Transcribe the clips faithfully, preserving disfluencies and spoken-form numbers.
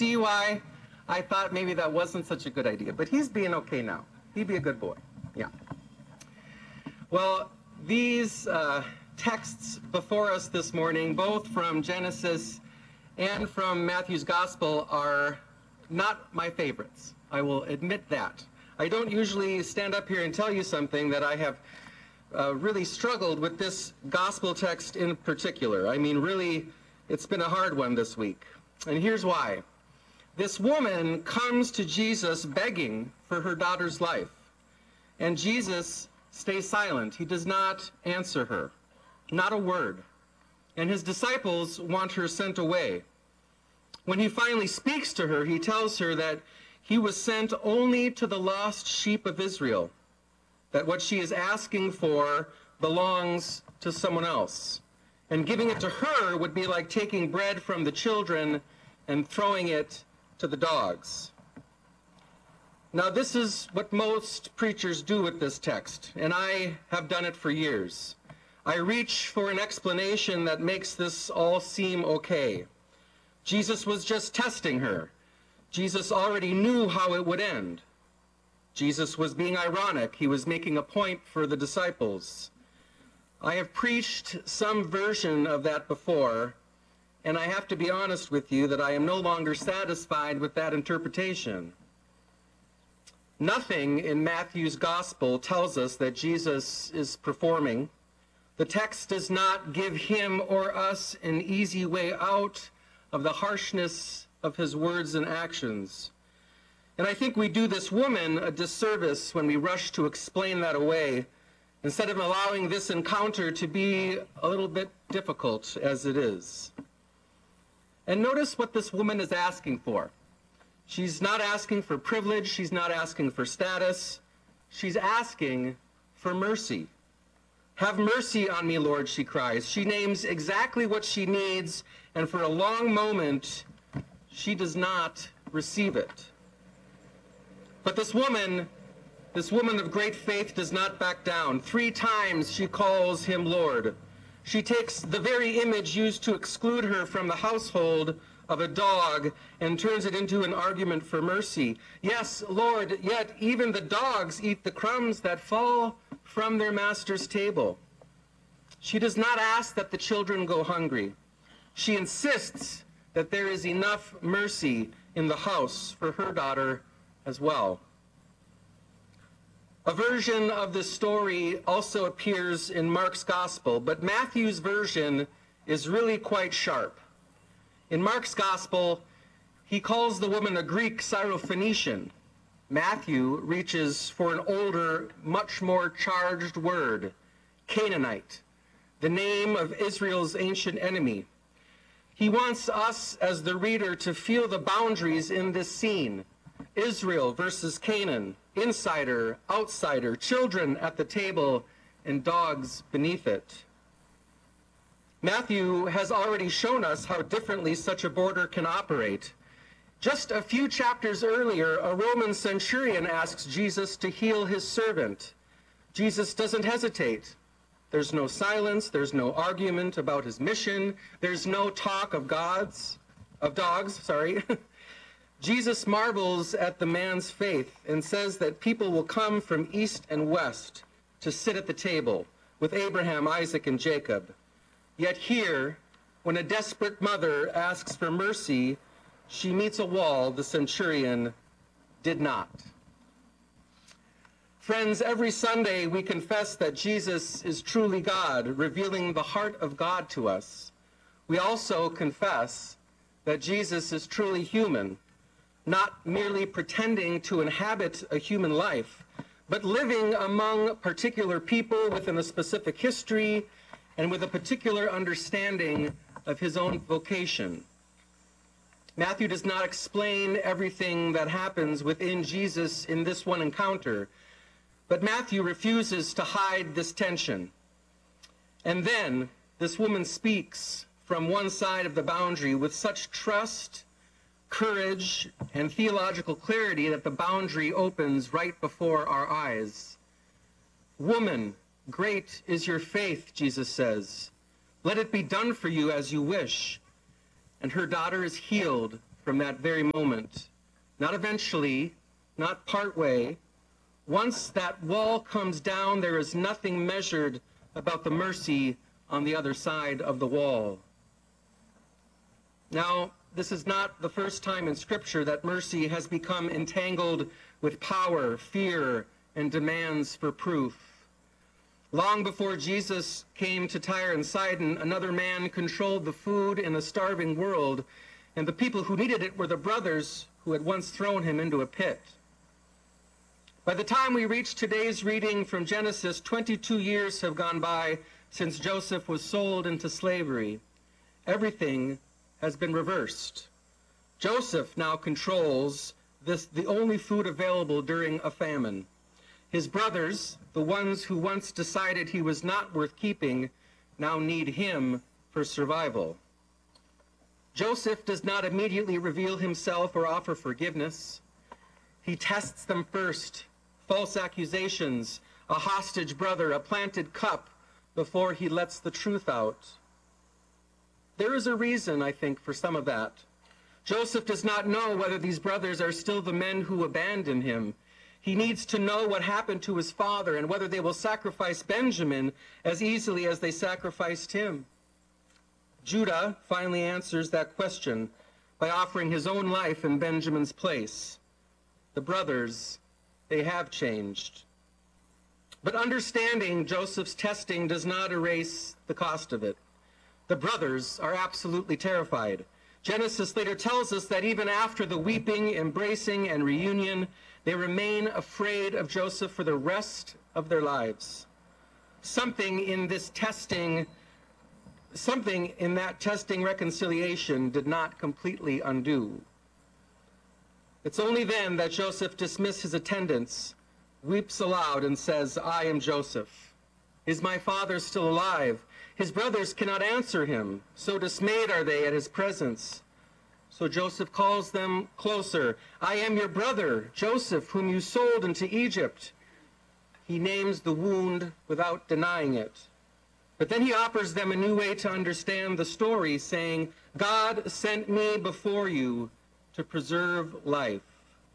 see why I thought maybe that wasn't such a good idea? But he's being okay now. He'd be a good boy. Yeah. Well, these uh, texts before us this morning, both from Genesis and from Matthew's Gospel, are not my favorites. I will admit that. I don't usually stand up here and tell you something that I have uh, really struggled with this gospel text in particular. I mean, really, it's been a hard one this week. And here's why. This woman comes to Jesus begging for her daughter's life. And Jesus stays silent. He does not answer her. Not a word. And his disciples want her sent away. When he finally speaks to her, he tells her that he was sent only to the lost sheep of Israel, that what she is asking for belongs to someone else. And giving it to her would be like taking bread from the children and throwing it to the dogs. Now, this is what most preachers do with this text, and I have done it for years. I reach for an explanation that makes this all seem okay. Jesus was just testing her. Jesus already knew how it would end. Jesus was being ironic. He was making a point for the disciples. I have preached some version of that before, and I have to be honest with you that I am no longer satisfied with that interpretation. Nothing in Matthew's Gospel tells us that Jesus is performing. The text does not give him or us an easy way out of the harshness of his words and actions. And I think we do this woman a disservice when we rush to explain that away, instead of allowing this encounter to be a little bit difficult as it is. And notice what this woman is asking for. She's not asking for privilege. She's not asking for status. She's asking for mercy. Have mercy on me, Lord, she cries. She names exactly what she needs, and for a long moment, she does not receive it. But this woman, this woman of great faith does not back down. Three times she calls him Lord. She takes the very image used to exclude her from the household of a dog and turns it into an argument for mercy. Yes, Lord, yet even the dogs eat the crumbs that fall from their master's table. She does not ask that the children go hungry. She insists that there is enough mercy in the house for her daughter as well. A version of this story also appears in Mark's Gospel, but Matthew's version is really quite sharp. In Mark's Gospel, he calls the woman a Greek Syrophoenician. Matthew reaches for an older, much more charged word, Canaanite, the name of Israel's ancient enemy. He wants us as the reader to feel the boundaries in this scene. Israel versus Canaan, insider, outsider, children at the table, and dogs beneath it. Matthew has already shown us how differently such a border can operate. Just a few chapters earlier, a Roman centurion asks Jesus to heal his servant. Jesus doesn't hesitate. There's no silence, there's no argument about his mission, there's no talk of gods, of dogs, sorry. Jesus marvels at the man's faith and says that people will come from east and west to sit at the table with Abraham, Isaac, and Jacob. Yet here, when a desperate mother asks for mercy, she meets a wall the centurion did not. Friends, every Sunday we confess that Jesus is truly God, revealing the heart of God to us. We also confess that Jesus is truly human, not merely pretending to inhabit a human life, but living among particular people within a specific history and with a particular understanding of his own vocation. Matthew does not explain everything that happens within Jesus in this one encounter, but Matthew refuses to hide this tension. And then this woman speaks from one side of the boundary with such trust, courage, and theological clarity that the boundary opens right before our eyes. Woman, great is your faith, Jesus says. Let it be done for you as you wish. And her daughter is healed from that very moment. Not eventually, not partway. Once that wall comes down, there is nothing measured about the mercy on the other side of the wall. Now, this is not the first time in Scripture that mercy has become entangled with power, fear, and demands for proof. Long before Jesus came to Tyre and Sidon, another man controlled the food in a starving world, and the people who needed it were the brothers who had once thrown him into a pit. By the time we reach today's reading from Genesis, twenty-two years have gone by since Joseph was sold into slavery. Everything has been reversed. Joseph now controls this, the only food available during a famine. His brothers, the ones who once decided he was not worth keeping, now need him for survival. Joseph does not immediately reveal himself or offer forgiveness. He tests them first. False accusations, a hostage brother, a planted cup, before he lets the truth out. There is a reason, I think, for some of that. Joseph does not know whether these brothers are still the men who abandoned him. He needs to know what happened to his father and whether they will sacrifice Benjamin as easily as they sacrificed him. Judah finally answers that question by offering his own life in Benjamin's place. The brothers, they have changed. But understanding Joseph's testing does not erase the cost of it. The brothers are absolutely terrified. Genesis later tells us that even after the weeping, embracing, and reunion, they remain afraid of Joseph for the rest of their lives. Something in this testing, something in that testing reconciliation did not completely undo. It's only then that Joseph dismisses his attendants, weeps aloud, and says, "I am Joseph. Is my father still alive?" His brothers cannot answer him, so dismayed are they at his presence. So Joseph calls them closer. "I am your brother, Joseph, whom you sold into Egypt." He names the wound without denying it. But then he offers them a new way to understand the story, saying, "God sent me before you to preserve life."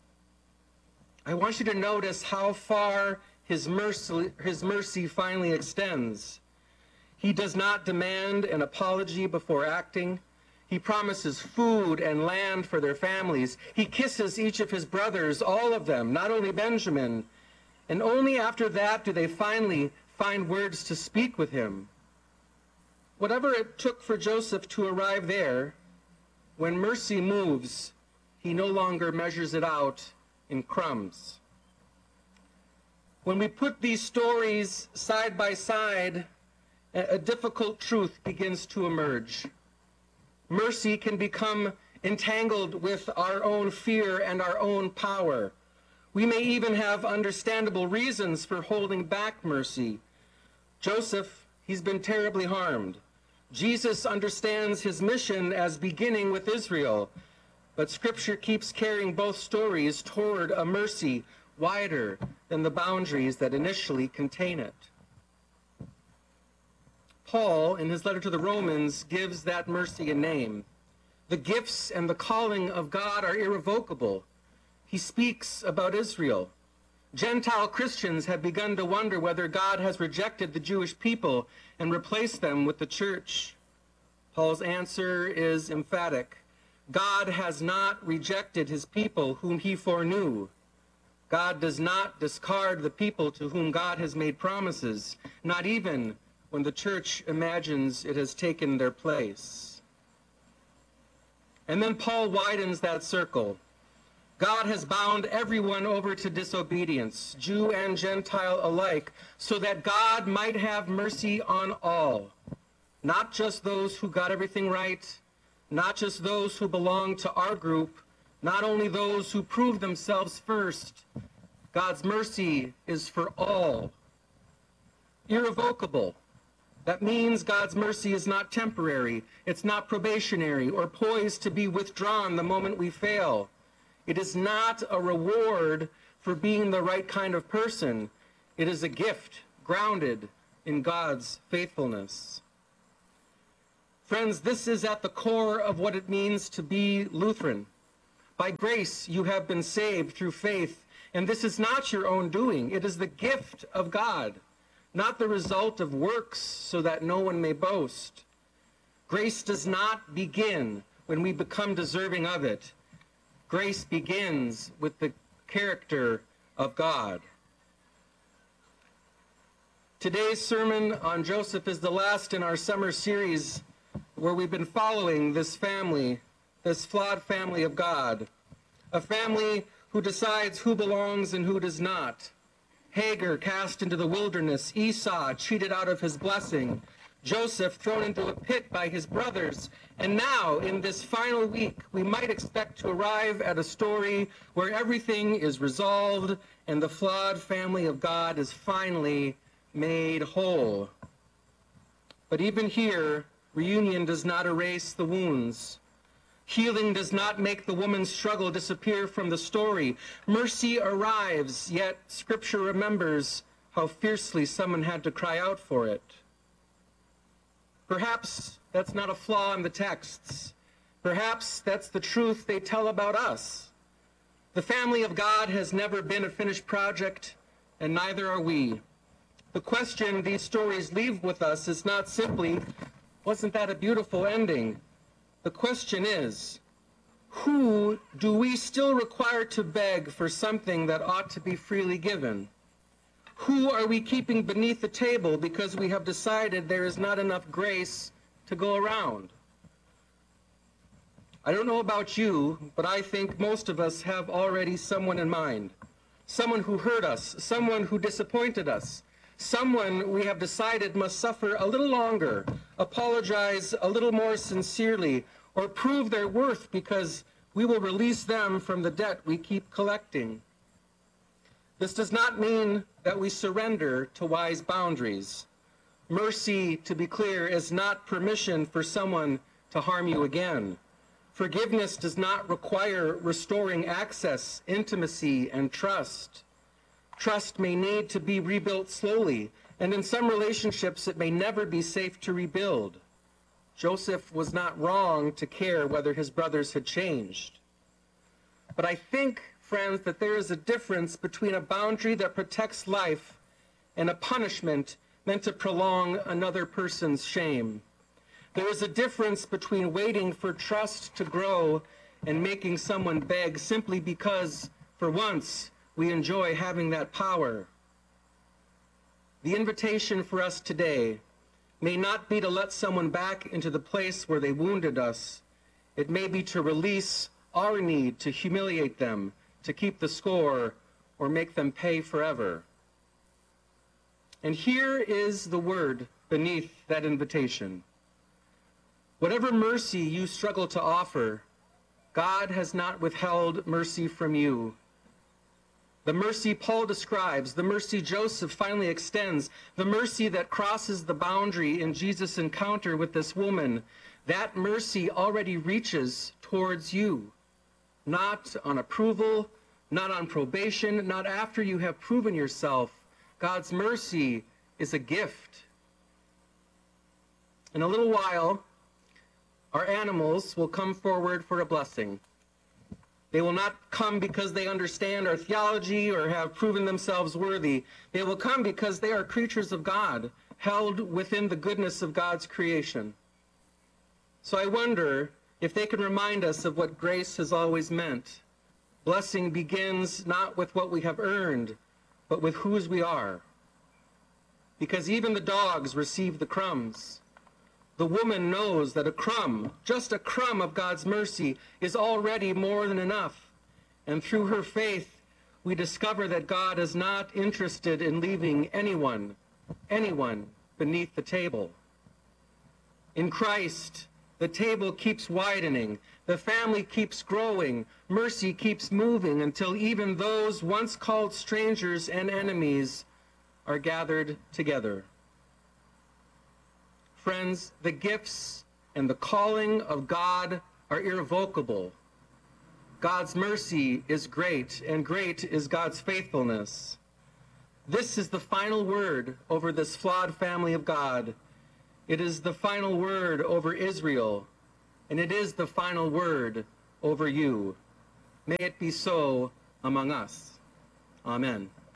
I want you to notice how far his mercy, his mercy finally extends. He does not demand an apology before acting. He promises food and land for their families. He kisses each of his brothers, all of them, not only Benjamin. And only after that do they finally find words to speak with him. Whatever it took for Joseph to arrive there, when mercy moves, he no longer measures it out in crumbs. When we put these stories side by side, a difficult truth begins to emerge. Mercy can become entangled with our own fear and our own power. We may even have understandable reasons for holding back mercy. Joseph, he's been terribly harmed. Jesus understands his mission as beginning with Israel, but Scripture keeps carrying both stories toward a mercy wider than the boundaries that initially contain it. Paul, in his letter to the Romans, gives that mercy a name. The gifts and the calling of God are irrevocable. He speaks about Israel. Gentile Christians have begun to wonder whether God has rejected the Jewish people and replaced them with the church. Paul's answer is emphatic. God has not rejected his people whom he foreknew. God does not discard the people to whom God has made promises, not even when the church imagines it has taken their place. And then Paul widens that circle. God has bound everyone over to disobedience, Jew and Gentile alike, so that God might have mercy on all, not just those who got everything right, not just those who belong to our group, not only those who prove themselves first. God's mercy is for all. Irrevocable. That means God's mercy is not temporary, it's not probationary, or poised to be withdrawn the moment we fail. It is not a reward for being the right kind of person. It is a gift grounded in God's faithfulness. Friends, this is at the core of what it means to be Lutheran. By grace you have been saved through faith, and this is not your own doing. It is the gift of God, not the result of works, so that no one may boast. Grace does not begin when we become deserving of it. Grace begins with the character of God. Today's sermon on Joseph is the last in our summer series where we've been following this family, this flawed family of God, a family who decides who belongs and who does not. Hagar cast into the wilderness, Esau cheated out of his blessing, Joseph thrown into a pit by his brothers, and now in this final week we might expect to arrive at a story where everything is resolved and the flawed family of God is finally made whole. But even here, reunion does not erase the wounds. Healing does not make the woman's struggle disappear from the story. Mercy arrives, yet Scripture remembers how fiercely someone had to cry out for it. Perhaps that's not a flaw in the texts. Perhaps that's the truth they tell about us. The family of God has never been a finished project, and neither are we. The question these stories leave with us is not simply, wasn't that a beautiful ending? The question is, who do we still require to beg for something that ought to be freely given? Who are we keeping beneath the table because we have decided there is not enough grace to go around? I don't know about you, but I think most of us have already someone in mind. Someone who hurt us, someone who disappointed us, someone we have decided must suffer a little longer, apologize a little more sincerely, or prove their worth because we will release them from the debt we keep collecting. This does not mean that we surrender to wise boundaries. Mercy, to be clear, is not permission for someone to harm you again. Forgiveness does not require restoring access, intimacy, and trust. Trust may need to be rebuilt slowly, and in some relationships it may never be safe to rebuild. Joseph was not wrong to care whether his brothers had changed. But I think, friends, that there is a difference between a boundary that protects life and a punishment meant to prolong another person's shame. There is a difference between waiting for trust to grow and making someone beg simply because, for once, we enjoy having that power. The invitation for us today may not be to let someone back into the place where they wounded us. It may be to release our need to humiliate them, to keep the score, or make them pay forever. And here is the word beneath that invitation. Whatever mercy you struggle to offer, God has not withheld mercy from you. The mercy Paul describes, the mercy Joseph finally extends, the mercy that crosses the boundary in Jesus' encounter with this woman, that mercy already reaches towards you. Not on approval, not on probation, not after you have proven yourself. God's mercy is a gift. In a little while, our animals will come forward for a blessing. They will not come because they understand our theology or have proven themselves worthy. They will come because they are creatures of God, held within the goodness of God's creation. So I wonder if they can remind us of what grace has always meant. Blessing begins not with what we have earned, but with whose we are. Because even the dogs receive the crumbs. The woman knows that a crumb, just a crumb of God's mercy, is already more than enough. And through her faith, we discover that God is not interested in leaving anyone, anyone beneath the table. In Christ, the table keeps widening, the family keeps growing, mercy keeps moving until even those once called strangers and enemies are gathered together. Friends, the gifts and the calling of God are irrevocable. God's mercy is great, and great is God's faithfulness. This is the final word over this flawed family of God. It is the final word over Israel, and it is the final word over you. May it be so among us. Amen.